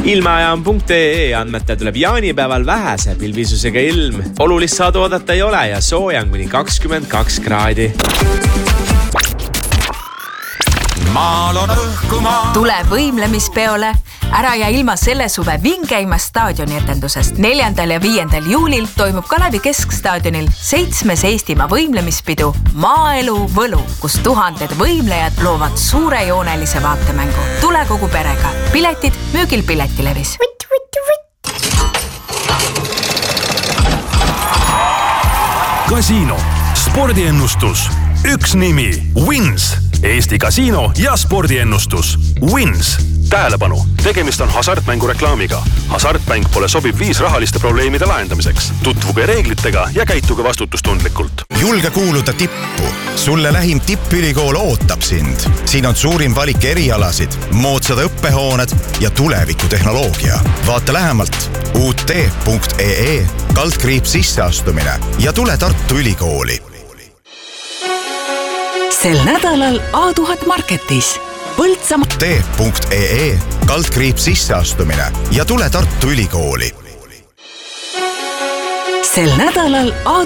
Ilmajaam.ee andmetel tuleb jaanipäeval vähese pilvisusega ilm. Olulist saadu oodata ei ole ja sooja on kuni 22 kraadi. Tule võimlemispeole. Ära ja ilma selle suve vingeima staadioni etendusest. 4. ja 5. juulil toimub Kalevi Keskstaadionil 7. Eestimaa võimlemispidu Maaelu Võlu, kus tuhanded võimlejad loovad suurejoonelise vaatemängu. Tule kogu perega. Piletid müügil Piletilevis. Kasiino. Spordiennustus. Üks nimi. Wins. Eesti kasiino ja spordiennustus. Wins. Tähelepanu, tegemist on hasartmängureklaamiga. Hasartmäng pole sobiv viis rahaliste probleemide lahendamiseks. Tutvuge reeglitega ja käituge vastutustundlikult. Julge kuuluda tippu. Sulle lähim tippülikool ootab sind. Siin on suurim valik erialasid, moodsad õppehooned ja tulevikutehnoloogia. Vaata lähemalt ut.ee /sisseastumine ja tule Tartu Ülikooli. Sel nädalal A1000 Marketis. Põltsamaa t.ee /sisseastumine ja tule Tartu Ülikooli. Sel nädalal